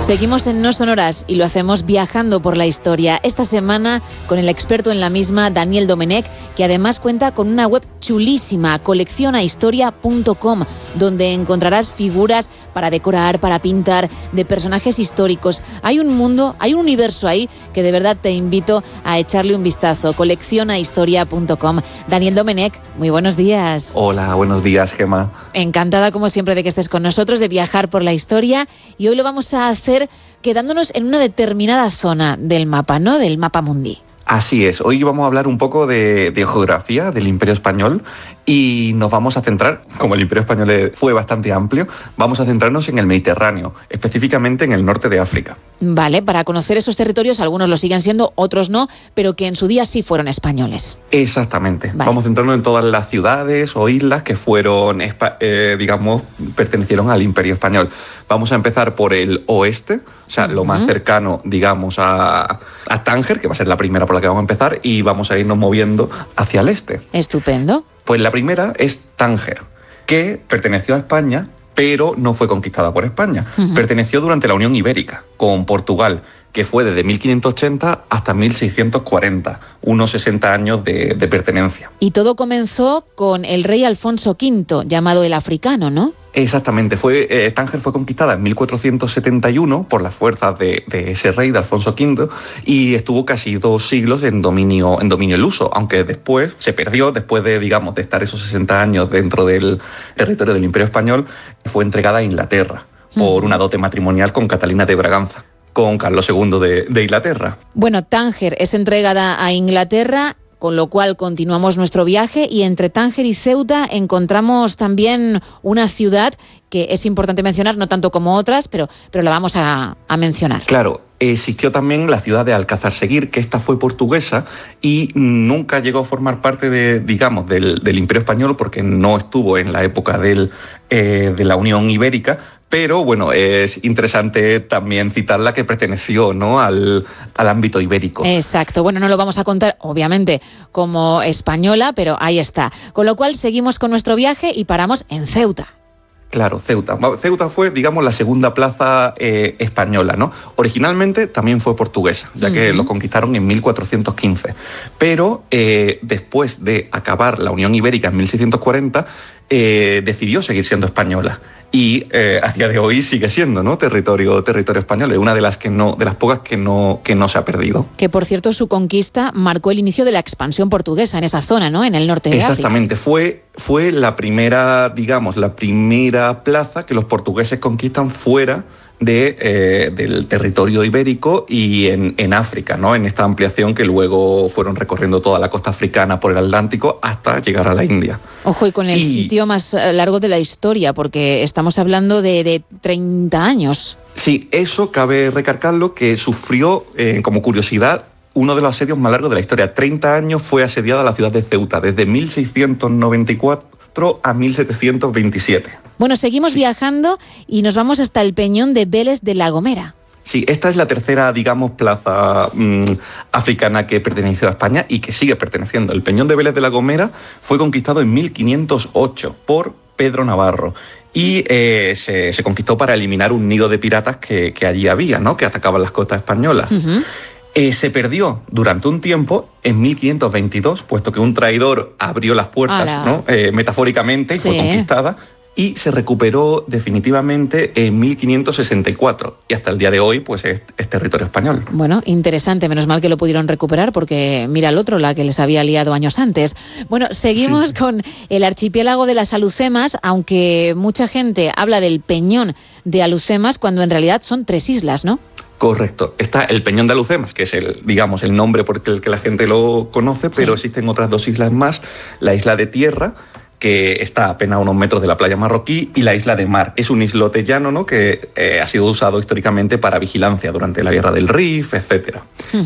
Seguimos en No Sonoras y lo hacemos viajando por la historia. Esta semana con el experto en la misma, Daniel Domenech, que además cuenta con una web chulísima, coleccionahistoria.com, donde encontrarás figuras para decorar, para pintar, de personajes históricos. Hay un mundo, hay un universo ahí que de verdad te invito a echarle un vistazo. Coleccionahistoria.com. Daniel Domenech, muy buenos días. Hola, buenos días, Gemma. Encantada como siempre de que estés con nosotros, de viajar por la historia, y hoy lo vamos a hacer quedándonos en una determinada zona del mapa, ¿no? Del mapa mundi. Así es, hoy vamos a hablar un poco de geografía del Imperio Español y nos vamos a centrar, como el Imperio Español fue bastante amplio, vamos a centrarnos en el Mediterráneo, específicamente en el norte de África. Vale, para conocer esos territorios, algunos lo siguen siendo, otros no, pero que en su día sí fueron españoles. Exactamente. Vale. Vamos a centrarnos en todas las ciudades o islas que fueron, pertenecieron al Imperio Español. Vamos a empezar por el oeste, o sea, lo más cercano, digamos, a Tánger, que va a ser la primera por la que vamos a empezar, y vamos a irnos moviendo hacia el este. Estupendo. Pues la primera es Tánger, que perteneció a España, pero no fue conquistada por España. Perteneció durante la Unión Ibérica, con Portugal, que fue desde 1580 hasta 1640, unos 60 años de pertenencia. Y todo comenzó con el rey Alfonso V, llamado el Africano, ¿no? Exactamente, Tánger fue conquistada en 1471 por las fuerzas de ese rey, de Alfonso V, y estuvo casi 2 siglos en dominio luso, aunque después se perdió, después de estar esos 60 años dentro del territorio del Imperio Español, fue entregada a Inglaterra por una dote matrimonial con Catalina de Braganza, con Carlos II de Inglaterra. Bueno, Tánger es entregada a Inglaterra, con lo cual continuamos nuestro viaje, y entre Tánger y Ceuta encontramos también una ciudad que es importante mencionar, no tanto como otras, pero la vamos a mencionar. Claro, existió también la ciudad de Alcázar-Seguir, que esta fue portuguesa y nunca llegó a formar parte del Imperio Español porque no estuvo en la época de la Unión Ibérica. Pero bueno, es interesante también citarla, que perteneció, ¿no?, al ámbito ibérico. Exacto. Bueno, no lo vamos a contar, obviamente, como española, pero ahí está. Con lo cual seguimos con nuestro viaje y paramos en Ceuta. Claro, Ceuta. Ceuta fue, la segunda plaza española, ¿no? Originalmente también fue portuguesa, ya que lo conquistaron en 1415. Pero después de acabar la Unión Ibérica en 1640, decidió seguir siendo española. Y a día de hoy sigue siendo, ¿no?, territorio español. Es una de las pocas que no se ha perdido. Que, por cierto, su conquista marcó el inicio de la expansión portuguesa en esa zona, ¿no?, en el norte de África. Exactamente. Fue la primera plaza que los portugueses conquistan fuera del territorio ibérico y en África, ¿no?, en esta ampliación que luego fueron recorriendo toda la costa africana por el Atlántico hasta llegar a la India. Ojo, y con el sitio más largo de la historia, porque estamos hablando de 30 años. Sí, eso cabe recalcarlo, que sufrió, como curiosidad, uno de los asedios más largos de la historia. 30 años fue asediada la ciudad de Ceuta, desde 1694 a 1727. Bueno, seguimos viajando y nos vamos hasta el Peñón de Vélez de la Gomera. Sí, esta es la tercera, plaza africana que perteneció a España y que sigue perteneciendo. El Peñón de Vélez de la Gomera fue conquistado en 1508 por Pedro Navarro y se conquistó para eliminar un nido de piratas que allí había, ¿no?, que atacaban las costas españolas. Se perdió durante un tiempo en 1522, puesto que un traidor abrió las puertas, ¿no?, metafóricamente, y fue conquistada. Y se recuperó definitivamente en 1564. Y hasta el día de hoy, pues es territorio español. Bueno, interesante. Menos mal que lo pudieron recuperar, porque mira al otro, la que les había liado años antes. Bueno, seguimos con el archipiélago de las Alhucemas, aunque mucha gente habla del Peñón de Alhucemas, cuando en realidad son 3 islas, ¿no? Correcto. Está el Peñón de Alhucemas, que es el nombre por el que la gente lo conoce, pero existen otras 2 islas más. La isla de Tierra, que está a apenas unos metros de la playa marroquí, y la isla de Mar. Es un islote llano, ¿no?, que ha sido usado históricamente para vigilancia durante la guerra del Rif, etcétera.